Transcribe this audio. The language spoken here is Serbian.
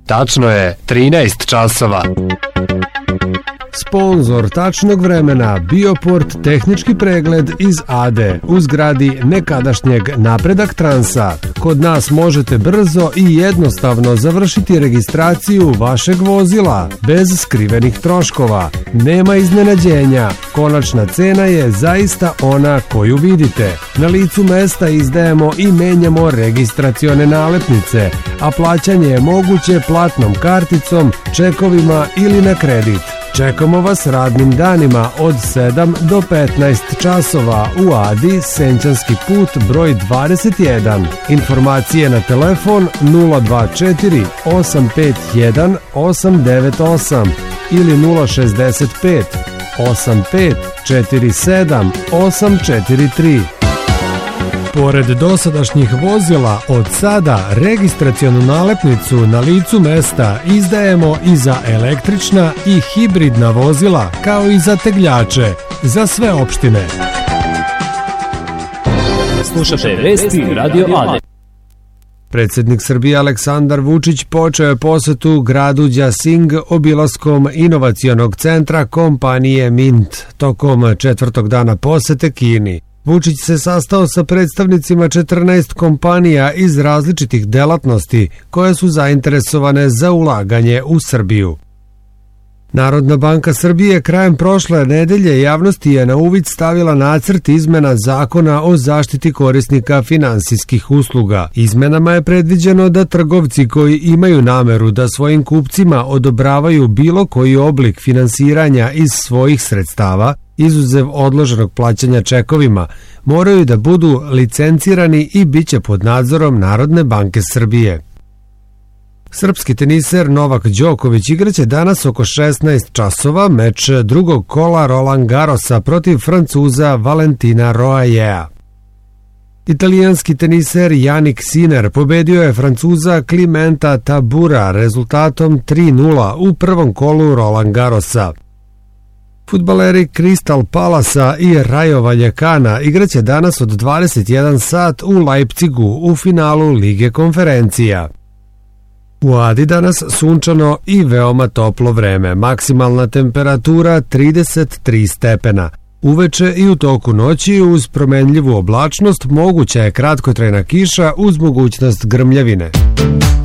Tačno je 13 časova. Sponzor tačnog vremena Bioport tehnički pregled iz ADE u zgradi nekadašnjeg Napredak Transa. Kod nas možete brzo i jednostavno završiti registraciju vašeg vozila bez skrivenih troškova. Nema iznenađenja, konačna cena je zaista ona koju vidite. Na licu mesta izdajemo i menjamo registracione nalepnice, a plaćanje je moguće platnom karticom, čekovima ili na kredit. Čekamo vas radnim danima od 7 do 15 časova u Adi, Senčanski put broj 21. Informacije na telefon 024 851 898 ili 065 85 47 843. Pored dosadašnjih vozila, od sada registracionu nalepnicu na licu mesta izdajemo i za električna i hibridna vozila, kao i za tegljače, za sve opštine. Slušate vesti Radio Ade. Predsjednik Srbije Aleksandar Vučić počeo je posetu gradu Đasing obilaskom inovacionog centra kompanije Mint tokom 4. dana posete Kini. Vučić se sastao sa predstavnicima 14 kompanija iz različitih delatnosti koje su zainteresovane za ulaganje u Srbiju. Narodna banka Srbije krajem prošle nedelje javnosti je na uvid stavila nacrt izmena Zakona o zaštiti korisnika finansijskih usluga. Izmenama je predviđeno da trgovci koji imaju nameru da svojim kupcima odobravaju bilo koji oblik finansiranja iz svojih sredstava, izuzev odloženog plaćanja čekovima, moraju da budu licencirani i bit će pod nadzorom Narodne banke Srbije. Srpski teniser Novak Đoković igraće danas oko 16 časova meč drugog kola Roland Garrosa protiv Francuza Valentina Roajea. Italijanski teniser Jannik Sinner pobedio je Francuza Climenta Tabura rezultatom 3:0 u prvom kolu Roland Garrosa. Fudbaleri Crystal Palasa i Rayo Vallecana igraće danas od 21 sat u Leipzigu u finalu Lige konferencija. U Adi danas sunčano i veoma toplo vreme, maksimalna temperatura 33 stepena. Uveče i u toku noći uz promenljivu oblačnost moguća je kratkotrajna kiša uz mogućnost grmljavine.